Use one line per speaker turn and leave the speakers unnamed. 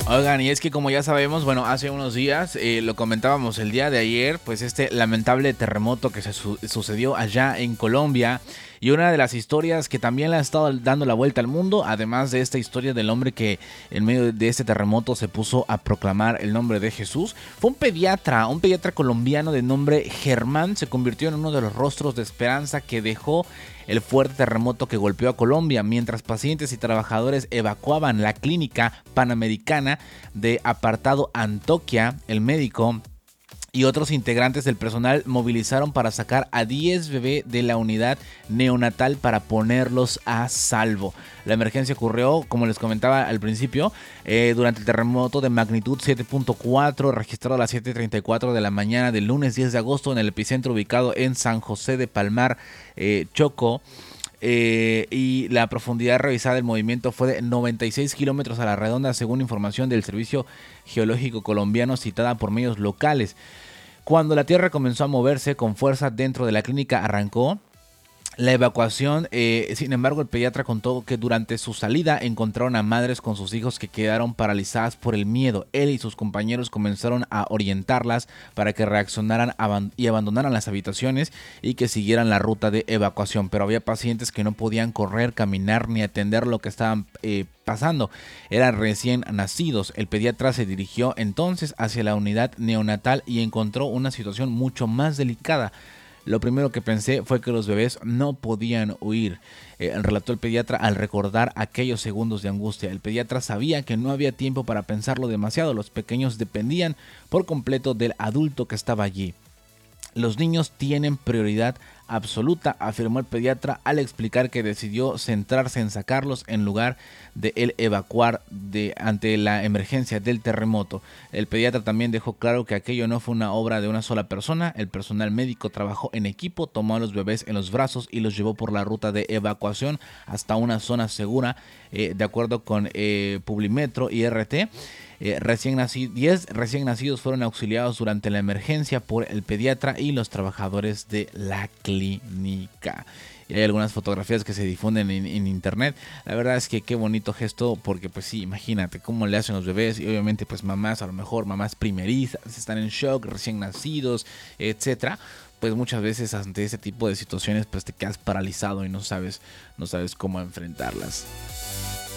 Oigan, y es que como ya sabemos, bueno, hace unos días, lo comentábamos el día de ayer, pues este lamentable terremoto que sucedió allá en Colombia, y una de las historias que también le ha estado dando la vuelta al mundo, además de esta historia del hombre que en medio de este terremoto se puso a proclamar el nombre de Jesús, fue un pediatra colombiano de nombre Germán. Se convirtió en uno de los rostros de esperanza que dejó el fuerte terremoto que golpeó a Colombia, mientras pacientes y trabajadores evacuaban la clínica panamericana de Apartado Antioquia. El médico y otros integrantes del personal movilizaron para sacar a 10 bebés de la unidad neonatal para ponerlos a salvo. La emergencia ocurrió, como les comentaba al principio, durante el terremoto de magnitud 7.4 registrado a las 7:34 de la mañana del lunes 10 de agosto en el epicentro ubicado en San José de Palmar, Chocó. Y la profundidad revisada del movimiento fue de 96 kilómetros a la redonda, según información del Servicio Geológico Colombiano citada por medios locales. Cuando la tierra comenzó a moverse con fuerza dentro de la clínica, arrancó la evacuación. Sin embargo, el pediatra contó que durante su salida encontraron a madres con sus hijos que quedaron paralizadas por el miedo. Él y sus compañeros comenzaron a orientarlas para que reaccionaran y abandonaran las habitaciones y que siguieran la ruta de evacuación. Pero había pacientes que no podían correr, caminar ni atender lo que estaban pasando. Eran recién nacidos. El pediatra se dirigió entonces hacia la unidad neonatal y encontró una situación mucho más delicada. Lo primero que pensé fue que los bebés no podían huir, relató el pediatra al recordar aquellos segundos de angustia. El pediatra sabía que no había tiempo para pensarlo demasiado. Los pequeños dependían por completo del adulto que estaba allí. Los niños tienen prioridad absoluta, afirmó el pediatra al explicar que decidió centrarse en sacarlos en lugar de el evacuar ante la emergencia del terremoto. El pediatra también dejó claro que aquello no fue una obra de una sola persona. El personal médico trabajó en equipo, tomó a los bebés en los brazos y los llevó por la ruta de evacuación hasta una zona segura, de acuerdo con Publimetro y RT. 10 recién nacidos fueron auxiliados durante la emergencia por el pediatra y los trabajadores de la clínica. Y hay algunas fotografías que se difunden en internet. La verdad es que qué bonito gesto, porque pues sí, imagínate cómo le hacen los bebés. Y obviamente pues mamás, a lo mejor mamás primerizas, están en shock, recién nacidos, etcétera. Pues muchas veces ante ese tipo de situaciones pues te quedas paralizado y no sabes cómo enfrentarlas.